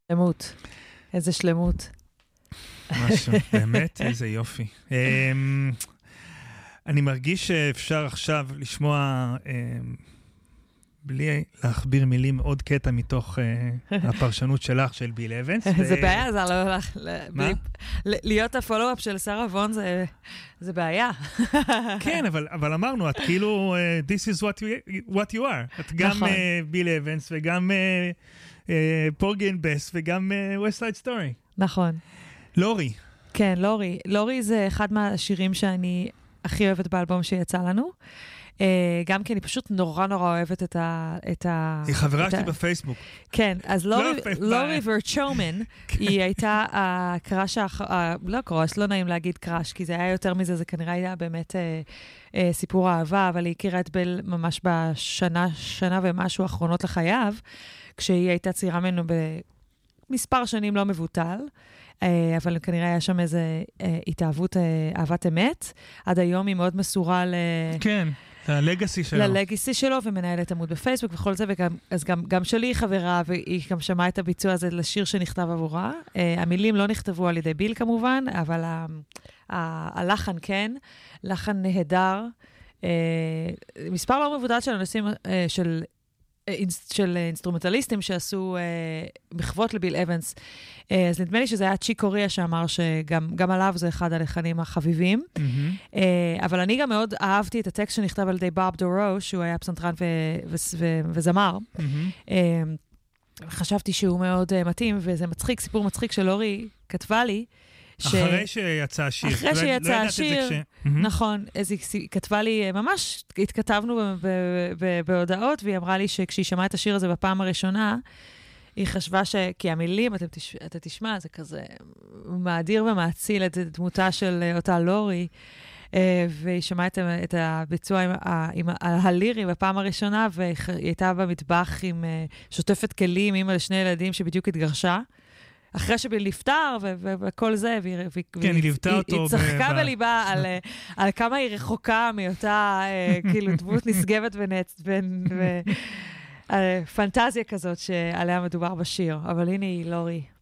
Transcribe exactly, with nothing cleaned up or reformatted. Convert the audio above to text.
שלמות. איזה שלמות. משהו, באמת, איזה יופי. אני מרגיש שאפשר עכשיו לשמוע, בלי להכביר מילים, עוד קטע מתוך הפרשנות שלך של ביל אבנס. זה בעיה, זה לא הולך... להיות הפולו-אפ של שרה וון זה בעיה. כן, אבל אמרנו, את כאילו, this is what you are. את גם ביל אבנס וגם פורגי אנד בס וגם West Side Story. נכון. לורי. כן, לורי. לורי זה אחד מהשירים שאני הכי אוהבת באלבום שיצא לנו. גם כי אני פשוט נורא נורא אוהבת את ה... היא חברה שלי בפייסבוק. כן, אז לורי ורצ'ומן, היא הייתה הקראש, לא קראש, לא נעים להגיד קראש, כי זה היה יותר מזה, זה כנראה היה באמת סיפור אהבה, אבל היא הכירה את בל ממש בשנה, שנה ומשהו האחרונות לחייו, כשהיא הייתה צעירה ממנו במספר שנים לא מבוטל, אבל כנראה היה שם איזו התאהבות, אהבת אמת. עד היום היא מאוד מסורה ל... כן. ללגסי שלו. ללגסי שלו, ומנהלת עמוד בפייסבוק וכל זה, וגם, אז גם, גם שלי היא חברה, והיא גם שמעה את הביצוע הזה לשיר שנכתב עבורה. Uh, המילים לא נכתבו על ידי ביל כמובן, אבל ה, ה, הלחן כן, לחן נהדר. Uh, מספר לא מבודד של אנשים, uh, של... של אינסטרומנטליסטים שעשו מחוות לביל אבנס. אז נדמה לי שזה היה צ'יק קוריה שאמר שגם עליו זה אחד הלחנים החביבים. אבל אני גם מאוד אהבתי את הטקסט שנכתב על ידי בוב דורו, שהוא היה פסנתרן וזמר. חשבתי שהוא מאוד מתאים, וזה מצחיק, סיפור מצחיק שלורי כתבה לי, אחרי שיצא השיר. אחרי שיצא השיר, נכון, אז היא כתבה לי, ממש התכתבנו בהודעות, והיא אמרה לי שכשהיא שמעה את השיר הזה בפעם הראשונה, היא חשבה ש... כי המילים, אתה תשמע, זה כזה מאדיר ומעציל את דמותה של אותה לורי, והיא שמעה את הביצוע עם הלירי בפעם הראשונה, והיא הייתה במטבח עם שוטפת כלים, אימא לשני ילדים שבדיוק התגרשה, אחרי שביל נפטר וכל זה, כן, היא ליוותה אותו. היא צחקה בליבה על כמה היא רחוקה מאותה, כאילו, דמות נשגבת ופנטזיה כזאת שעליה מדובר בשיר. אבל הנה היא, לורי.